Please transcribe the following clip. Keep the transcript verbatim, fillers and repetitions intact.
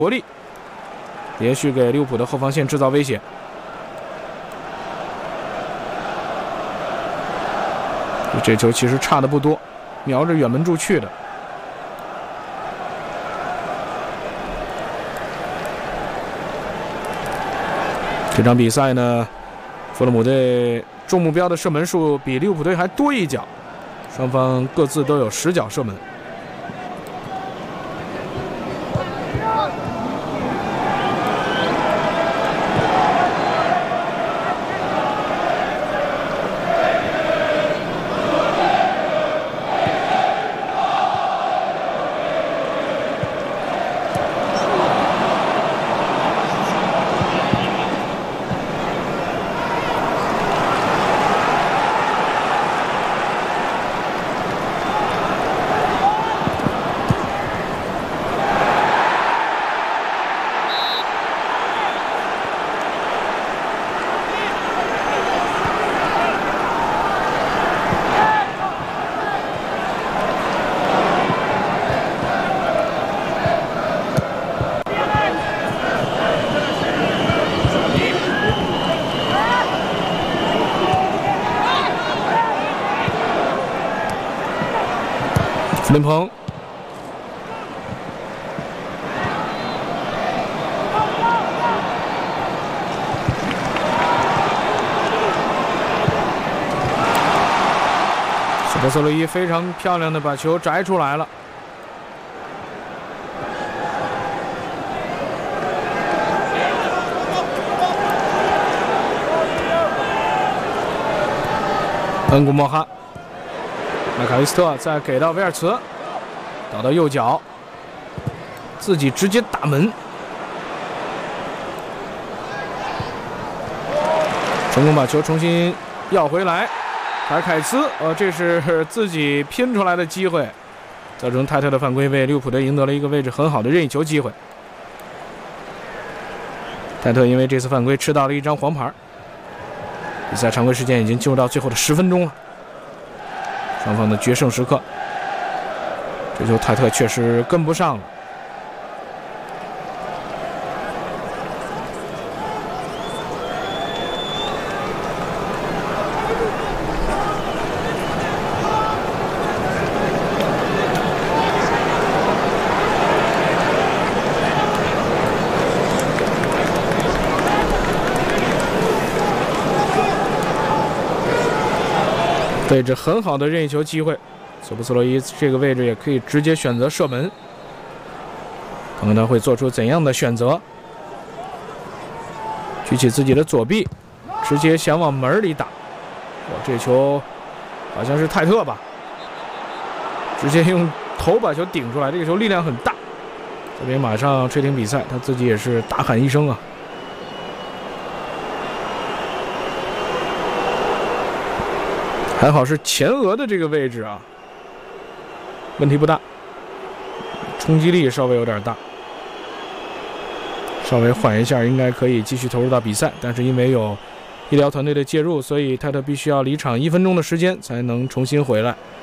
活力，连续给利物浦的后防线制造威胁。这球其实差的不多，瞄着远门柱去的。这场比赛呢，弗勒姆队中目标的射门数比利物浦队还多一脚，双方各自都有十脚射门。林鹏，索博斯洛伊非常漂亮的把球摘出来了。恩古莫哈。麦卡利斯特再给到威尔茨，倒到右脚，自己直接打门，成功把球重新要回来。凯凯斯，呃，这是自己拼出来的机会，造成泰特的犯规，为利物浦队赢得了一个位置很好的任意球机会。泰特因为这次犯规吃到了一张黄牌，比赛常规时间已经进入到最后的十分钟了。双方的决胜时刻，这球泰特确实跟不上了。位置很好的任意球机会，索布斯洛伊这个位置也可以直接选择射门，看看他会做出怎样的选择。举起自己的左臂，直接想往门里打。哇，这球好像是泰特吧，直接用头把球顶出来，这个球力量很大。这边马上吹停比赛，他自己也是大喊一声啊。还好是前额的这个位置啊，问题不大，冲击力稍微有点大，稍微缓一下应该可以继续投入到比赛。但是因为有医疗团队的介入，所以泰特必须要离场一分钟的时间才能重新回来。